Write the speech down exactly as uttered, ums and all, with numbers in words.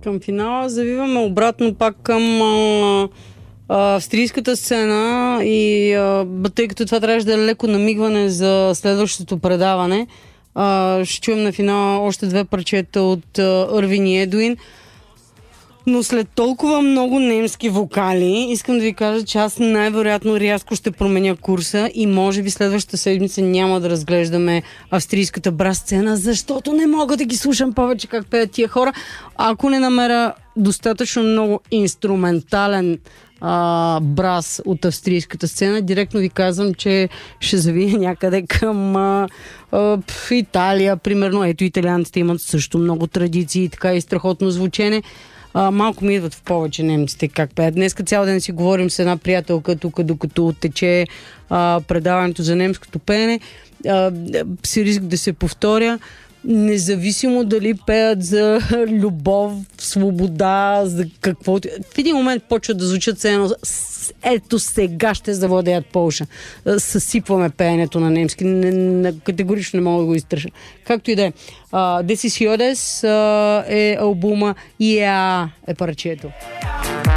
Към финала завиваме обратно пак към а, а, австрийската сцена и а, тъй като това трябваше да е леко намигване за следващото предаване, а, ще чуем на финала още две парчета от Ирвин и Едуин. Но след толкова много немски вокали, искам да ви кажа, че аз най-вероятно рязко ще променя курса и може би следващата седмица няма да разглеждаме австрийската брас сцена, защото не мога да ги слушам повече как пеят тия хора. Ако не намеря достатъчно много инструментален а, брас от австрийската сцена, директно ви казвам, че ще завия някъде към а, а, Италия, примерно. Ето, италианците имат също много традиции, така и страхотно звучене. А, малко ми идват в повече немците как пеят. Днеска цял ден си говорим с една приятелка тук, докато тече а, предаването за немското пеене. А, с риск да се повторя, независимо дали пеят за любов, свобода, за какво. В един момент почват да звучат се едно, ето сега ще завладеят Полша. Съсипваме пеенето на немски. Не, не, категорично не мога да го изтърша. Както и да е. This is Yodes е албума и е парчето.